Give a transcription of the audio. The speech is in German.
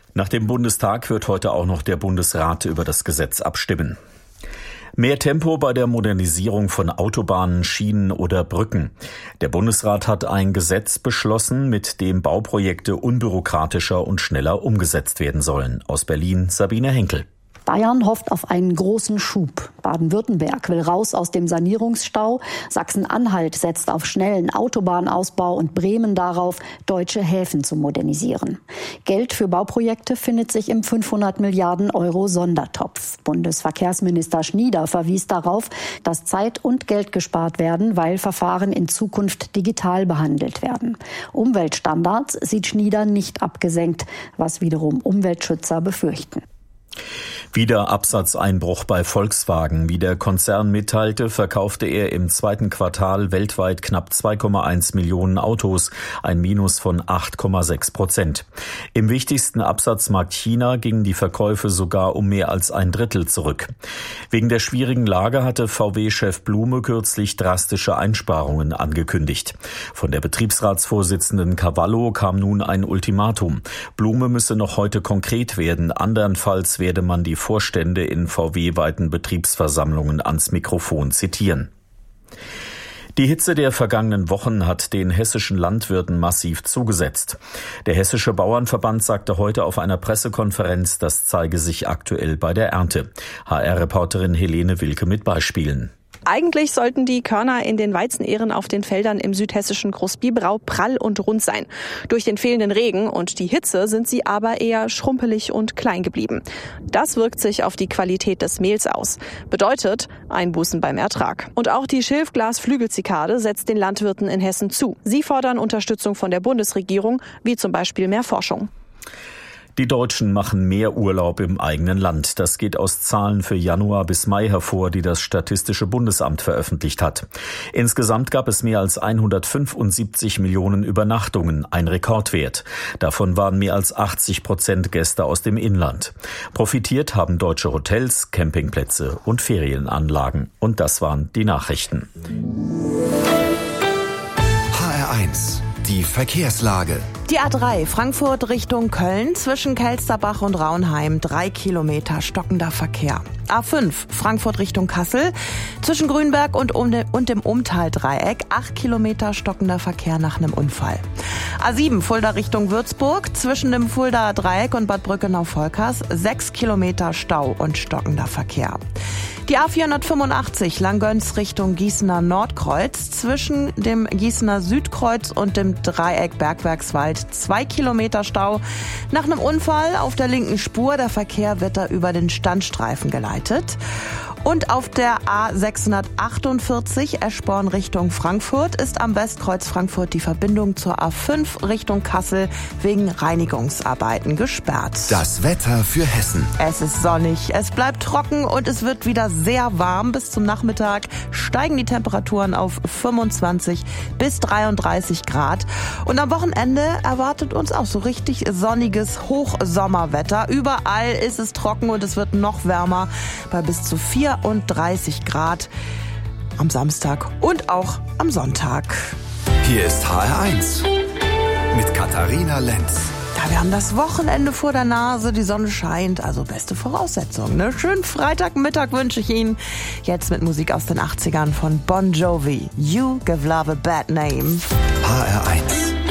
Nach dem Bundestag wird heute auch noch der Bundesrat über das Gesetz abstimmen. Mehr Tempo bei der Modernisierung von Autobahnen, Schienen oder Brücken. Der Bundesrat hat ein Gesetz beschlossen, mit dem Bauprojekte unbürokratischer und schneller umgesetzt werden sollen. Aus Berlin Sabine Henkel. Bayern hofft auf einen großen Schub. Baden-Württemberg will raus aus dem Sanierungsstau. Sachsen-Anhalt setzt auf schnellen Autobahnausbau und Bremen darauf, deutsche Häfen zu modernisieren. Geld für Bauprojekte findet sich im 500 Milliarden Euro Sondertopf. Bundesverkehrsminister Schnieder verwies darauf, dass Zeit und Geld gespart werden, weil Verfahren in Zukunft digital behandelt werden. Umweltstandards sieht Schnieder nicht abgesenkt, was wiederum Umweltschützer befürchten. Wieder Absatzeinbruch bei Volkswagen. Wie der Konzern mitteilte, verkaufte er im zweiten Quartal weltweit knapp 2,1 Millionen Autos, ein Minus von 8,6%. Im wichtigsten Absatzmarkt China gingen die Verkäufe sogar um mehr als ein Drittel zurück. Wegen der schwierigen Lage hatte VW-Chef Blume kürzlich drastische Einsparungen angekündigt. Von der Betriebsratsvorsitzenden Cavallo kam nun ein Ultimatum. Blume müsse noch heute konkret werden, andernfalls werde man die Vorstände in VW-weiten Betriebsversammlungen ans Mikrofon zitieren. Die Hitze der vergangenen Wochen hat den hessischen Landwirten massiv zugesetzt. Der Hessische Bauernverband sagte heute auf einer Pressekonferenz, das zeige sich aktuell bei der Ernte. HR-Reporterin Helene Wilke mit Beispielen. Eigentlich sollten die Körner in den Weizenähren auf den Feldern im südhessischen Großbiberau prall und rund sein. Durch den fehlenden Regen und die Hitze sind sie aber eher schrumpelig und klein geblieben. Das wirkt sich auf die Qualität des Mehls aus. Bedeutet Einbußen beim Ertrag. Und auch die Schilfglas-Flügelzikade setzt den Landwirten in Hessen zu. Sie fordern Unterstützung von der Bundesregierung, wie zum Beispiel mehr Forschung. Die Deutschen machen mehr Urlaub im eigenen Land. Das geht aus Zahlen für Januar bis Mai hervor, die das Statistische Bundesamt veröffentlicht hat. Insgesamt gab es mehr als 175 Millionen Übernachtungen, ein Rekordwert. Davon waren mehr als 80% Gäste aus dem Inland. Profitiert haben deutsche Hotels, Campingplätze und Ferienanlagen. Und das waren die Nachrichten. HR1, die Verkehrslage. Die A3 Frankfurt Richtung Köln zwischen Kelsterbach und Raunheim 3 Kilometer stockender Verkehr. A5 Frankfurt Richtung Kassel zwischen Grünberg und dem Umtal-Dreieck 8 Kilometer stockender Verkehr nach einem Unfall. A7 Fulda Richtung Würzburg zwischen dem Fuldaer Dreieck und Bad Brückenau-Volkers 6 Kilometer Stau und stockender Verkehr. Die A485 Langgöns Richtung Gießener Nordkreuz zwischen dem Gießener Südkreuz und dem Dreieck Bergwerkswald 2 Kilometer Stau. Nach einem Unfall auf der linken Spur, der Verkehr wird da über den Standstreifen geleitet. Und auf der A648 Eschborn Richtung Frankfurt ist am Westkreuz Frankfurt die Verbindung zur A5 Richtung Kassel wegen Reinigungsarbeiten gesperrt. Das Wetter für Hessen. Es ist sonnig, es bleibt trocken und es wird wieder sehr warm. Bis zum Nachmittag steigen die Temperaturen auf 25 bis 33 Grad. Und am Wochenende erwartet uns auch so richtig sonniges Hochsommerwetter. Überall ist es trocken und es wird noch wärmer bei bis zu 34 Grad am Samstag und auch am Sonntag. Hier ist HR1 mit Katharina Lenz. Ja, wir haben das Wochenende vor der Nase, die Sonne scheint, also beste Voraussetzungen. Ne? Schönen Freitagmittag wünsche ich Ihnen. Jetzt mit Musik aus den 80ern von Bon Jovi. You Give Love a Bad Name. HR1.